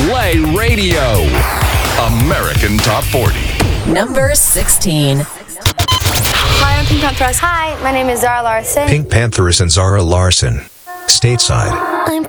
Play Radio. American Top 40. Number 16. Hi, I'm Pink Pantheress. Hi, my name is Zara Larson. Pink Pantheress and Zara Larson. Stateside. I'm